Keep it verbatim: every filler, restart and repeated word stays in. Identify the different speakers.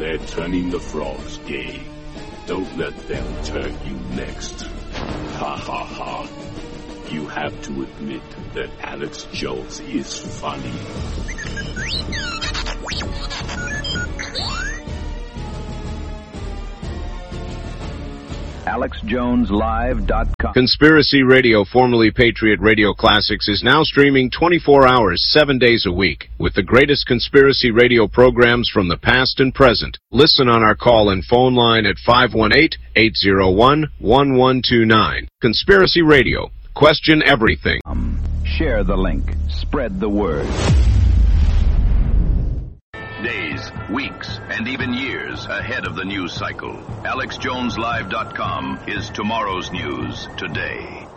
Speaker 1: they're turning the frogs gay. Don't let them turn you next. Ha ha ha. You have to admit that Alex Jones is funny.
Speaker 2: Alex Jones Live dot com.
Speaker 3: Conspiracy Radio, formerly Patriot Radio Classics, is now streaming twenty-four hours, seven days a week, with the greatest conspiracy radio programs from the past and present. Listen on our call and phone line at five one eight, eight zero one, one one two nine. Conspiracy Radio. Question everything.
Speaker 2: Um, share the link. Spread the word.
Speaker 4: Days, weeks, and even years ahead of the news cycle. Alex Jones Live dot com is tomorrow's news today.